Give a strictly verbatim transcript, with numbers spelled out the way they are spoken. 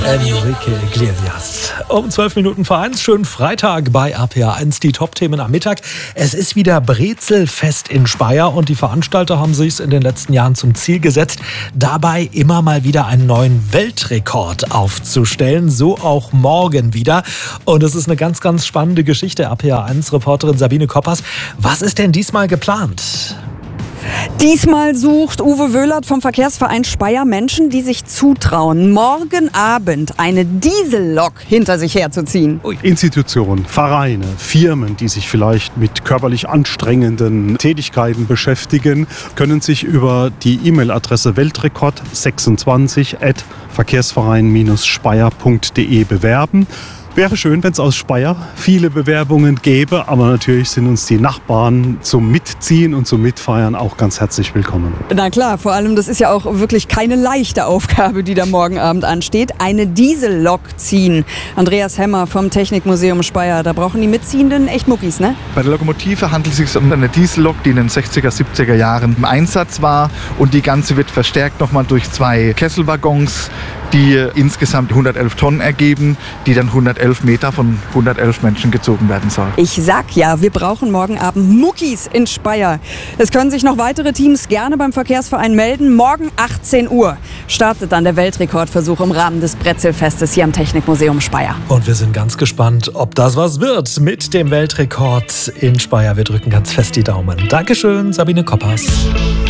Enrique Iglesias. Um zwölf Minuten vor eins, schönen Freitag bei R P R eins, die Top-Themen am Mittag. Es ist wieder Brezelfest in Speyer und die Veranstalter haben sich es in den letzten Jahren zum Ziel gesetzt, dabei immer mal wieder einen neuen Weltrekord aufzustellen. So auch morgen wieder. Und es ist eine ganz, ganz spannende Geschichte. R P R eins-Reporterin Sabine Koppers. Was ist denn diesmal geplant? Diesmal sucht Uwe Wöhlert vom Verkehrsverein Speyer Menschen, die sich zutrauen, morgen Abend eine Diesellok hinter sich herzuziehen. Institutionen, Vereine, Firmen, die sich vielleicht mit körperlich anstrengenden Tätigkeiten beschäftigen, können sich über die E-Mail-Adresse weltrekord sechsundzwanzig at verkehrsverein speyer punkt de bewerben. Wäre schön, wenn es aus Speyer viele Bewerbungen gäbe, aber natürlich sind uns die Nachbarn zum Mitziehen und zum Mitfeiern auch ganz herzlich willkommen. Na klar, vor allem, das ist ja auch wirklich keine leichte Aufgabe, die da morgen Abend ansteht. Eine Diesellok ziehen. Andreas Hemmer vom Technikmuseum Speyer, da brauchen die Mitziehenden echt Muckis, ne? Bei der Lokomotive handelt es sich um eine Diesellok, die in den sechziger, siebziger Jahren im Einsatz war, und die ganze wird verstärkt nochmal durch zwei Kesselwaggons, die insgesamt hundertelf Tonnen ergeben, die dann hundertelf Meter von hundertelf Menschen gezogen werden soll. Ich sag ja, wir brauchen morgen Abend Muckis in Speyer. Es können sich noch weitere Teams gerne beim Verkehrsverein melden. Morgen achtzehn Uhr startet dann der Weltrekordversuch im Rahmen des Brezelfestes hier am Technikmuseum Speyer. Und wir sind ganz gespannt, ob das was wird mit dem Weltrekord in Speyer. Wir drücken ganz fest die Daumen. Dankeschön, Sabine Koppers.